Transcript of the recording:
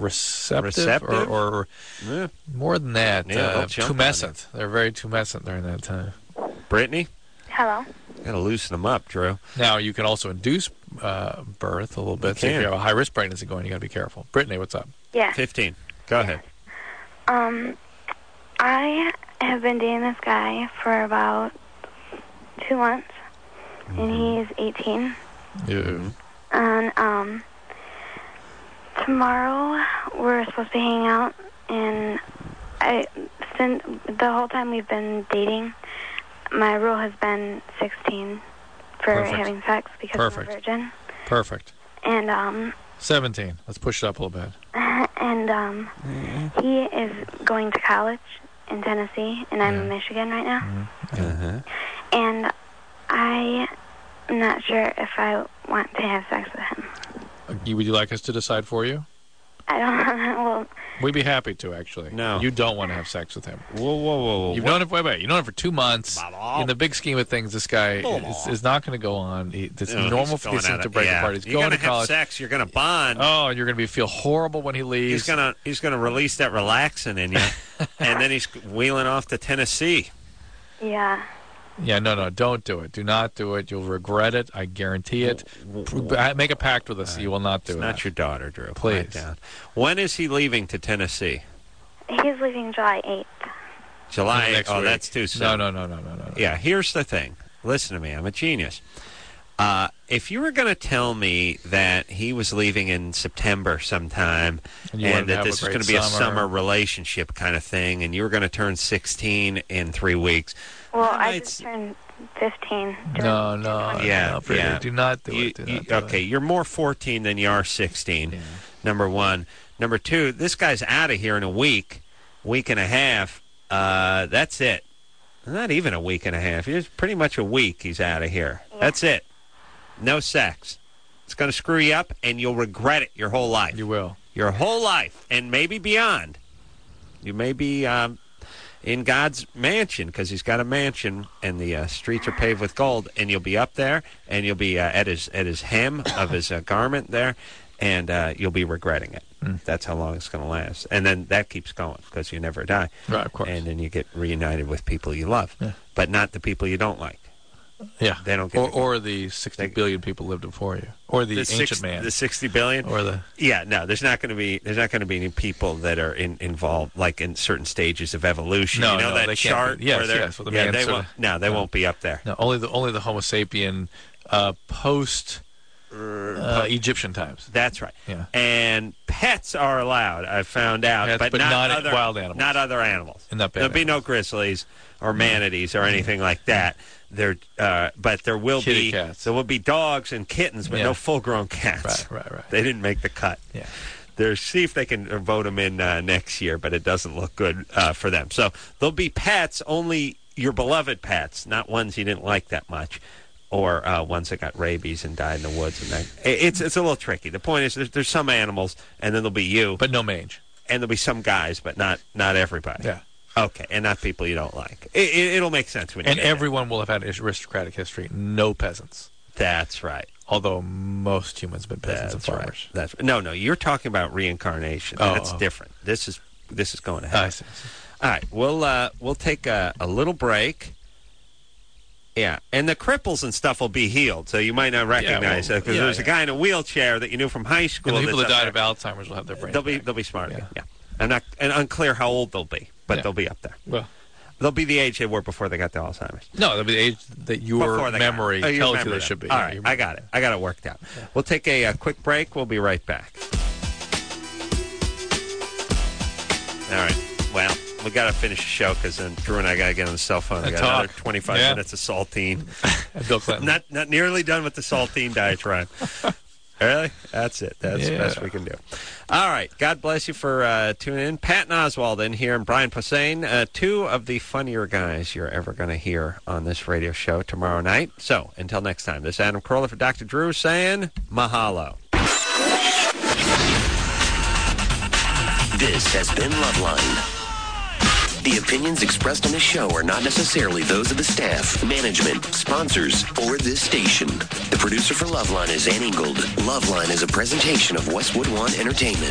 receptive? Or more than that, tumescent. They're very tumescent during that time. Brittany? Hello. Got to loosen them up, Drew. Now, you can also induce birth a little bit. So if you have a high-risk pregnancy going, you got to be careful. Brittany, what's up? Yeah. 15. Go ahead. I have been dating this guy for about 2 months, and he's 18. Yeah. And tomorrow we're supposed to be hanging out, and since the whole time we've been dating, my rule has been 16 for having sex because I'm a virgin. Perfect. And 17. Let's push it up a little bit. And he is going to college in Tennessee, and I'm in Michigan right now. And I'm not sure if I want to have sex with him. Would you like us to decide for you? I don't. Well, we'd be happy to, actually. No, you don't want to have sex with him. Whoa! You've known him. Wait. You've known him for 2 months. In the big scheme of things, this guy is not going to go on. It's normal for these things to break apart. He's going to college. Have sex. You're going to bond. Oh, and you're going to feel horrible when he leaves. He's going to release that relaxin in you, and then he's wheeling off to Tennessee. Yeah. Yeah, no, don't do it. Do not do it. You'll regret it. I guarantee it. Make a pact with us. You will not do it. It's not your daughter, Drew. Please. Down. When is he leaving to Tennessee? He's leaving July 8th. July 8th? Oh, that's too soon. No. Yeah, here's the thing. Listen to me. I'm a genius. If you were going to tell me that he was leaving in September sometime and that this was going to be a summer relationship kind of thing and you were going to turn 16 in 3 weeks... Well, I just turned 15. No. Yeah. Do not do it. Okay, you're more 14 than you are 16, number one. Number two, this guy's out of here in a week and a half. That's it. Not even a week and a half. It's pretty much a week he's out of here. Yeah. That's it. No sex. It's going to screw you up, and you'll regret it your whole life. You will. Your whole life, and maybe beyond. You may be... in God's mansion, because he's got a mansion, and the streets are paved with gold, and you'll be up there, and you'll be at his hem of his garment there, and you'll be regretting it. That's how long it's going to last. And then that keeps going, because you never die. Right, of course. And then you get reunited with people you love, but not the people you don't like. Yeah. They don't get or the 60 billion people lived before you. Or the ancient man. The 60 billion? Yeah, no, there's not going to be any people that are involved like in certain stages of evolution. No, you know that chart yes. They won't be up there. No, only the Homo sapien post Egyptian times. That's right. Yeah. And pets are allowed, I've found out, but not other wild animals. Not other animals. There'll be no grizzlies or manatees or anything like that. But there will Kitty be cats. There will be dogs and kittens, but no full-grown cats. Right. They didn't make the cut. Yeah. See if they can vote them in next year, but it doesn't look good for them. So there'll be pets, only your beloved pets, not ones you didn't like that much, or ones that got rabies and died in the woods. And it's a little tricky. The point is there's some animals, and then there'll be you, but no mange, and there'll be some guys, but not everybody. Yeah. Okay, and not people you don't like. It'll make sense when you. And everyone will have had aristocratic history. No peasants. That's right. Although most humans have been peasants and farmers. Right. No. You're talking about reincarnation. That's different. This is going ahead. I see. All right, we'll take a little break. Yeah, and the cripples and stuff will be healed, so you might not recognize it because there's a guy in a wheelchair that you knew from high school. And the people that died of Alzheimer's will have their brains. They'll be smart again. Yeah. And unclear how old they'll be, but they'll be up there. Well, they'll be the age they were before they got the Alzheimer's. No, they'll be the age that your memory tells you they should be. All right, I got it worked out. Yeah. We'll take a quick break. We'll be right back. All right. Well, we got to finish the show because then Drew and I got to get on the cell phone. We got another 25 minutes of saltine. Bill Clinton. Not nearly done with the saltine diatribe. Really? That's it. That's the best we can do. All right. God bless you for tuning in. Patton Oswalt in here and Brian Posehn, two of the funnier guys you're ever going to hear on this radio show tomorrow night. So, until next time, this is Adam Carolla for Dr. Drew saying mahalo. This has been Loveline. The opinions expressed on this show are not necessarily those of the staff, management, sponsors, or this station. The producer for Loveline is Ann Ingold. Loveline is a presentation of Westwood One Entertainment.